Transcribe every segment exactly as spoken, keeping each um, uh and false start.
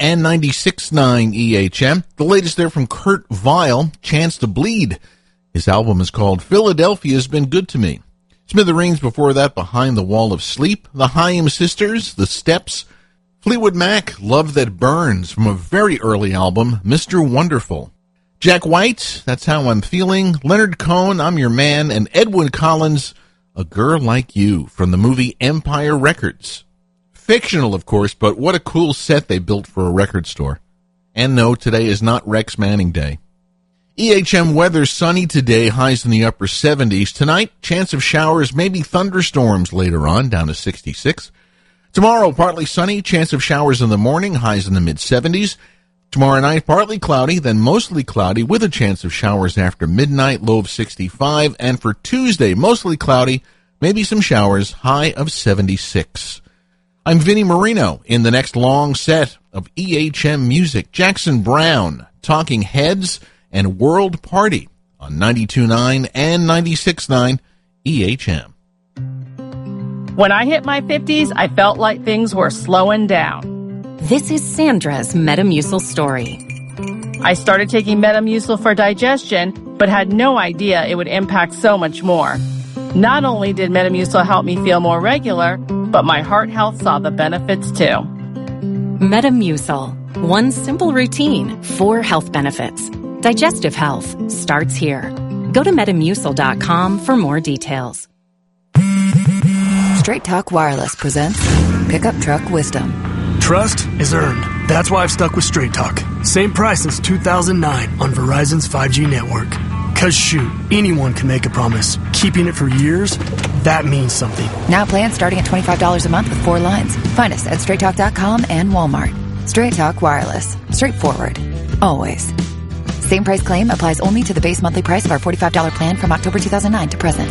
and ninety-six point nine E H M. The latest there from Kurt Vile, Chance to Bleed. His album is called Philadelphia's Been Good to Me. Smithereens before that, Behind the Wall of Sleep. The Haim Sisters, The Steps. Fleetwood Mac, Love That Burns, from a very early album, Mister Wonderful. Jack White, That's How I'm Feeling. Leonard Cohen, I'm Your Man. And Edwyn Collins, A Girl Like You, from the movie Empire Records. Fictional, of course, but what a cool set they built for a record store. And no, today is not Rex Manning Day. E H M weather, sunny today, highs in the upper seventies. Tonight, chance of showers, maybe thunderstorms later on, down to sixty-six. Tomorrow, partly sunny, chance of showers in the morning, highs in the mid-seventies. Tomorrow night, partly cloudy, then mostly cloudy with a chance of showers after midnight, low of sixty-five. And for Tuesday, mostly cloudy, maybe some showers, high of seventy-six. I'm Vinnie Marino in the next long set of E H M music. Jackson Browne, Talking Heads, and World Party on ninety-two point nine and ninety-six point nine E H M. When I hit my fifties, I felt like things were slowing down. This is Sandra's Metamucil story. I started taking Metamucil for digestion, but had no idea it would impact so much more. Not only did Metamucil help me feel more regular, but my heart health saw the benefits too. Metamucil. One simple routine, four health benefits. Digestive health starts here. Go to Metamucil dot com for more details. Straight Talk Wireless presents Pickup Truck Wisdom. Trust is earned. That's why I've stuck with Straight Talk. Same price since two thousand nine on Verizon's five G network. Cause shoot, anyone can make a promise. Keeping it for years, that means something. Now plans starting at twenty-five dollars a month with four lines. Find us at straight talk dot com and Walmart. Straight Talk Wireless. Straightforward. Always. Same price claim applies only to the base monthly price of our forty-five dollars plan from October two thousand nine to present.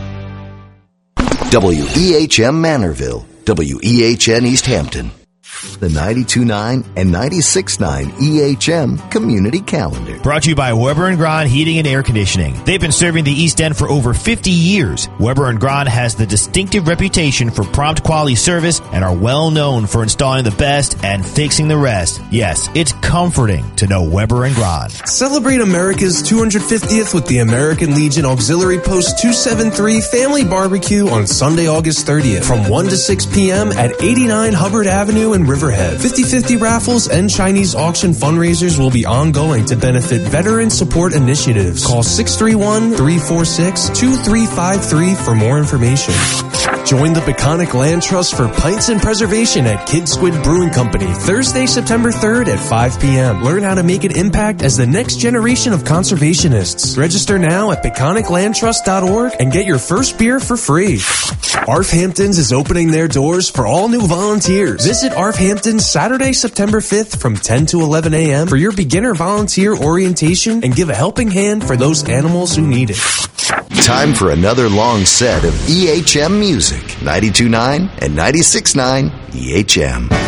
W E H M Manorville. W E H N East Hampton. The ninety-two point nine and ninety-six point nine E H M Community Calendar. Brought to you by Weber and Grahn Heating and Air Conditioning. They've been serving the East End for over fifty years. Weber and Grahn has the distinctive reputation for prompt quality service and are well known for installing the best and fixing the rest. Yes, it's comforting to know Weber and Grahn. Celebrate America's two hundred fiftieth with the American Legion Auxiliary Post two seventy-three Family Barbecue on Sunday, August thirtieth from one to six p.m. at eighty-nine Hubbard Avenue in Riverhead. fifty-fifty raffles and Chinese auction fundraisers will be ongoing to benefit veteran support initiatives. Call six three one, three four six, two three five three for more information. Join the Peconic Land Trust for Pints and Preservation at Kid Squid Brewing Company Thursday, September third at five p.m. Learn how to make an impact as the next generation of conservationists. Register now at peconic land trust dot org and get your first beer for free. A R F Hamptons is opening their doors for all new volunteers. Visit A R F Hamptons Saturday, September fifth from ten to eleven a.m. for your beginner volunteer orientation and give a helping hand for those animals who need it. Time for another long set of E H M music. ninety-two point nine and ninety-six point nine E H M.